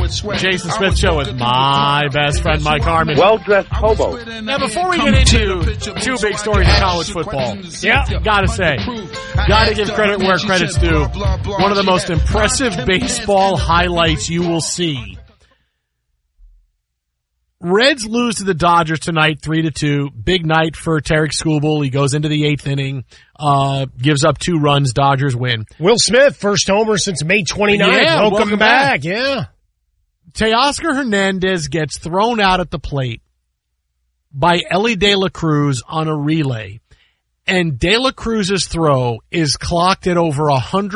Jason Smith Show with my best friend, Mike Harmon. Well-dressed hobos. Now, before we get into two big stories in college football, gotta give credit where credit's due. One of the most impressive baseball highlights you will see. Reds lose to the Dodgers tonight, 3-2. Big night for Tarek Skubal. He goes into the 8th inning, gives up 2 runs. Dodgers win. Will Smith, first homer since May 29th. Yeah, welcome back. Yeah. Teoscar Hernandez gets thrown out at the plate by Elly De La Cruz on a relay. And De La Cruz's throw is clocked at over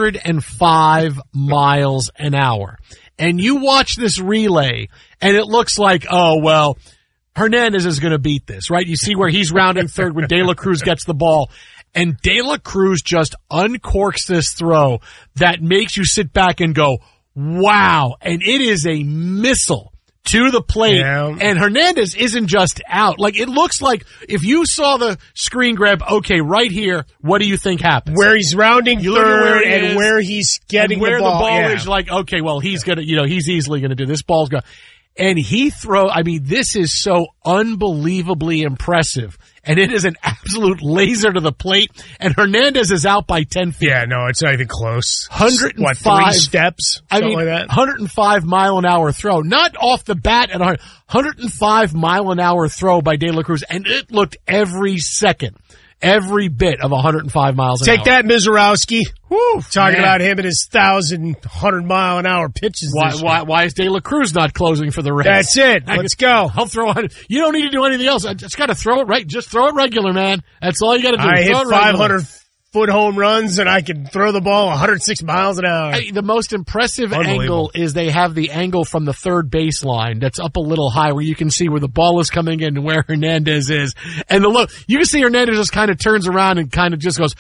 105 miles an hour. And you watch this relay, and it looks like, oh, well, Hernandez is going to beat this, right? You see where he's rounding third when De La Cruz gets the ball. And De La Cruz just uncorks this throw that makes you sit back and go, wow. And it is a missile to the plate. Yeah. And Hernandez isn't just out. Like, it looks like if you saw the screen grab, okay, right here, what do you think happens? Where he's rounding third and where he's getting and where the ball. Is like, okay, well, he's going to, he's easily going to do this. Ball's going. And this is so unbelievably impressive. And it is an absolute laser to the plate. And Hernandez is out by 10 feet. Yeah, no, it's not even close. 105. 3 steps? Something like that? 105 mile an hour throw. Not off the bat at 105 mile an hour throw by De La Cruz. And it looked every second. Every bit of 105 miles an hour. Take that, Mizorowski. Woo, talking about him and his 1,100 mile an hour pitches. Why is De La Cruz not closing for the Reds? That's it. Let's go. I'll throw it. You don't need to do anything else. I just got to throw it right. Just throw it regular, man. That's all you got to do. I hit 500-foot home runs, and I can throw the ball 106 miles an hour. The most impressive angle is they have the angle from the third baseline that's up a little high where you can see where the ball is coming in and where Hernandez is. And you can see Hernandez just kind of turns around and kind of just goes,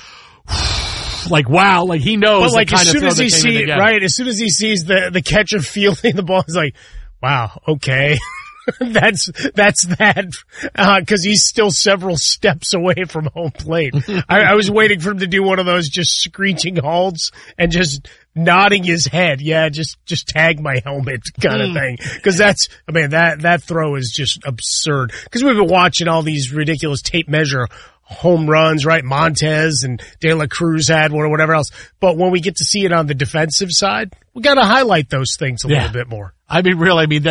like, wow, like he knows. But like as soon as he sees, right, as soon as he sees the catcher fielding the ball, he's like, wow, okay. That's that, cause he's still several steps away from home plate. I was waiting for him to do one of those just screeching halts and just nodding his head. Yeah, just tag my helmet kind of thing. Cause that throw is just absurd. Cause we've been watching all these ridiculous tape measure home runs, right? Montez and De La Cruz had one or whatever else. But when we get to see it on the defensive side, we got to highlight those things a little bit more.